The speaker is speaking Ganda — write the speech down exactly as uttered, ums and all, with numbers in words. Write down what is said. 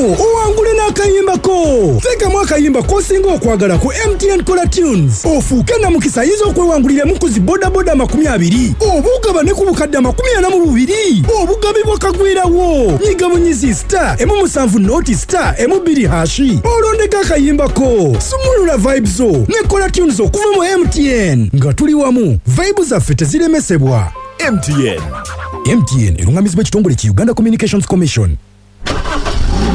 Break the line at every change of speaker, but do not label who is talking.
owangule n'akayimbako. Teekamu akayimba k'osinga okwagala ku M T N Color Tunes. Ofuuke namukisa ayinza okwewanguliramu ku zi bodaboda makumi abiri. Obugaba ne ku bukadde amakumi ana mu bubiri. Obugabibwa kagwirawo. Nyiga bunyizi star emu musanvu noti star emu bbiri hashi. Olondeka akayimbako. Sumulula vibes zo ne Color Tunes okuva mu M T N. Nga tuli wamu, vibes zaffe teziremesebwa.
M T N.
M T N erungamizibwa ekitongole ki Uganda Communications Commission.